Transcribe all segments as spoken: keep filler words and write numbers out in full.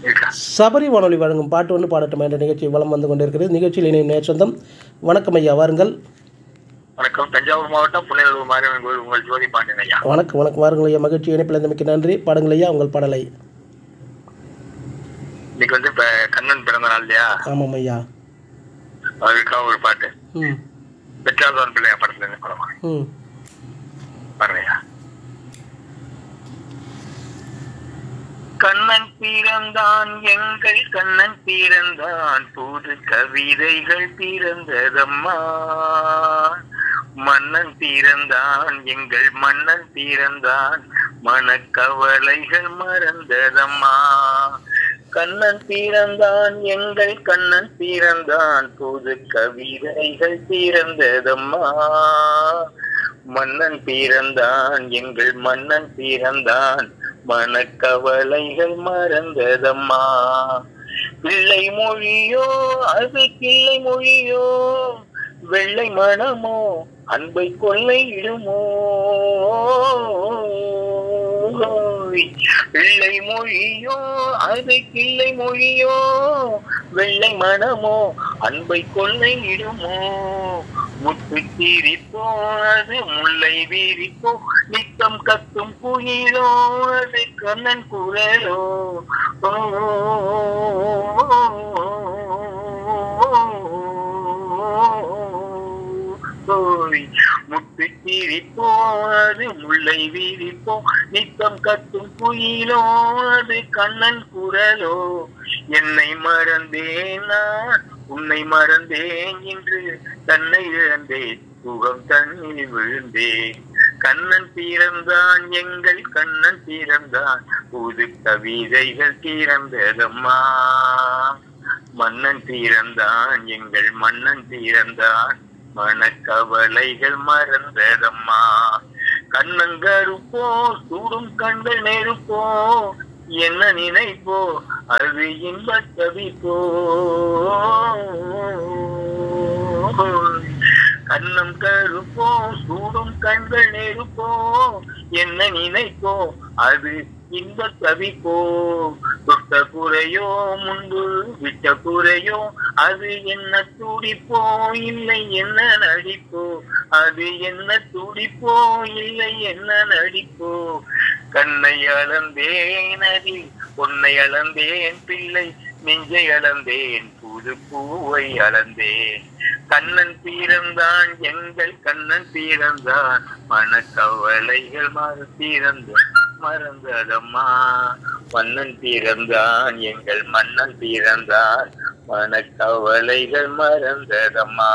இருக்கா? சபரி வானொலி வழங்கும் பாட்டு ஒன்று பாடட்டும் என்ற நிகழ்ச்சி வலம் வந்து கொண்டிருக்கிறது. நிகழ்ச்சியில் இணையும் நேர் சொந்தம். வணக்கம் ஐயா, வாருங்கள். வணக்கம். தஞ்சாவூர் மாவட்டம் புனையூர் மாரியம்மன் கோயில் உங்கள் ஜோதி பாண்டியன் ஐயா. வணக்கம் வணக்கம் வாருங்கள் ஐயா. மகிழ்ச்சி இணைப்பில் இருந்தமைக்கு நன்றி. பாடுங்கள் ஐயா உங்கள் பாடலை. இன்னைக்கு வந்து இப்ப கண்ணன் பிறந்த நாள் இல்லையா? ஆமாம் ஐயா. அதுக்காக ஒரு பாட்டு. ம் பெற்றால்தான் பிள்ளையா படத்துல இருந்து படமா ம் பாருங்கய்யா. கண்ணன் பிறந்தான் எங்கள் கண்ணன் பிறந்தான் புது கவிதைகள் பிறந்ததம்மா. மன்னன் பிறந்தான் எங்கள் மன்னன் பிறந்தான் மனக்கவலைகள் மறந்ததம்மா. கண்ணன் பிறந்தான் எங்கள் கண்ணன் பிறந்தான் புது கவிதைகள் பிறந்ததம்மா. மன்னன் பிறந்தான் எங்கள் மன்னன் பிறந்தான் மனக்கவலைகள் மறந்ததம்மா. பிள்ளை மொழியோ அது கிள்ளை மொழியோ வெள்ளை மனமோ அன்பை கொள்ளையிடுமோ. பிள்ளை மொழியோ அது கிள்ளை மொழியோ வெள்ளை மனமோ அன்பை கொள்ளையிடுமோ. முத்து சிரிப்போ அது முல்லை வீரிப்போ நித்தம் கத்தும் குயிலோ அது கண்ணன் குரலோ. முத்து சிரிப்போ அது முல்லை வீரிப்போ நித்தம் கத்தும் குயிலோ அது கண்ணன் குரலோ. என்னை மறந்தேன் நான் உன்னை மறந்தேன் இன்று தன்னை இழந்தேன் சுகம் தண்ணீர் விழுந்தேன். கண்ணன் பிறந்தான் எங்கள் கண்ணன் பிறந்தான் புது கவிதைகள் பிறந்ததம்மா. மன்னன் பிறந்தான் எங்கள் மன்னன் பிறந்தான் மனக்கவலைகள் மறந்ததம்மா. கண்ணங்கருப்போ சூடும் கண்கள் நெருப்போ என்ன நினைப்போ அது இன்ப கவிப்போ. கண்ணம் கருப்போ சூடும் கண்கள் நெருப்போ என்ன நினைப்போ அது இன்ப கவிப்போ. தொட்ட குறையோ முன்பு விட்ட குறையோ அது என்ன துடிப்போ இல்லை என்ன நடிப்போ. அது என்ன துடிப்போ இல்லை என்ன நடிப்போ. கண்ணை அளந்தேன் அதில் பொன்னை அளந்தேன் பிள்ளை நெஞ்சை அளந்தேன் புது பூவை அளந்தேன். கண்ணன் பிறந்தான் எங்கள் கண்ணன் பிறந்தான் மனக்கவலைகள் மறு பிறந்த மறந்ததம்மா. மன்னன் பிறந்தான் எங்கள் மன்னன் பிறந்தான் மனக்கவலைகள் மறந்ததம்மா.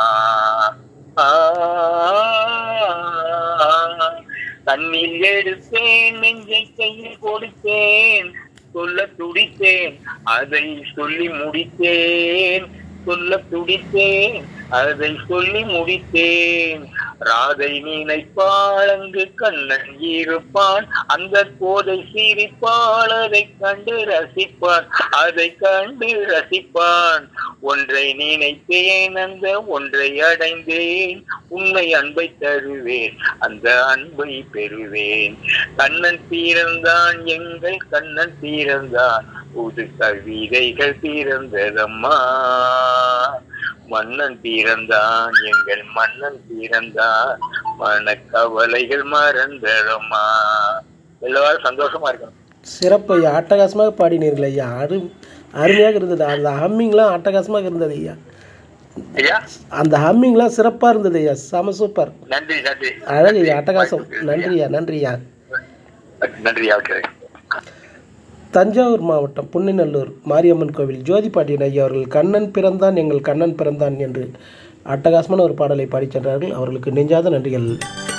கண்ணில் எடுத்தேன் நெஞ்சை கையில் கொடுத்தேன் சொல்ல துடித்தேன் அதை சொல்லி முடித்தேன். சொல்ல துடித்தேன் அதை சொல்லி முடித்தேன். ராதை நினைப்பாள் அங்கு கண்ணன் இருப்பான் அந்த கோதை சிரிப்பாள் அதை கண்டு ரசிப்பான் அதை கண்டு ரசிப்பான். ஒன்றை நினைத்தேன் அந்த ஒன்றை அடைந்தேன் உண்மை அன்பை தருவேன் அந்த அன்பை பெறுவேன். கண்ணன் பிறந்தான் எங்கள் கண்ணன் பிறந்தான் புது கவிதைகள் பிறந்ததம்மா. மன்னன் பிறந்தான் எங்கள் மன்னன் பிறந்தான் மனக்கவலைகள் மறந்ததம்மா. எல்லாரும் சந்தோஷமா இருக்கணும். சிறப்பு ஐயா, அட்டகாசமாக பாடினீர்கள் ஐயா. அரு அருமையாக இருந்தது. அந்த ஹம்மிங்லாம் அட்டகாசமாக இருந்தது ஐயா. ஐயா அந்த ஹம்மிங்லாம் சிறப்பாக இருந்தது ஐயா. செம சூப்பர். நன்றி நன்றி. அழகு ஐயா, அட்டகாசம். நன்றியா நன்றியா நன்றியா. தஞ்சாவூர் மாவட்டம் புன்னைநல்லூர் மாரியம்மன் கோவில் ஜோதி பாண்டியன் ஐயா அவர்கள் கண்ணன் பிறந்தான் எங்கள் கண்ணன் பிறந்தான் என்று அட்டகாசமான ஒரு பாடலை பாடிச் சென்றார்கள். அவர்களுக்கு நெஞ்சாத நன்றிகள்.